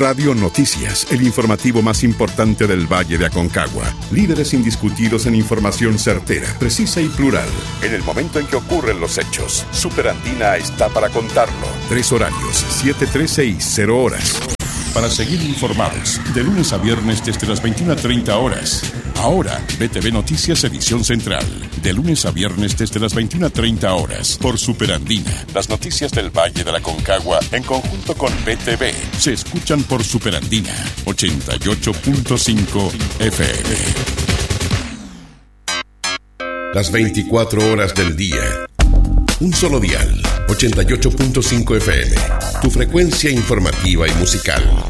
Radio Noticias, el informativo más importante del Valle de Aconcagua. Líderes indiscutidos en información certera, precisa y plural. En el momento en que ocurren los hechos, Superandina está para contarlo. 3 horarios, 7, 13 y 0 horas. Para seguir informados, de lunes a viernes desde las 21:30 horas. Ahora, BTV Noticias Edición Central. De lunes a viernes desde las 21:30 horas. Por Superandina. Las noticias del Valle de la Aconcagua en conjunto con BTV se escuchan por Superandina 88.5 FM. Las 24 horas del día. Un solo dial, 88.5 FM. Tu frecuencia informativa y musical.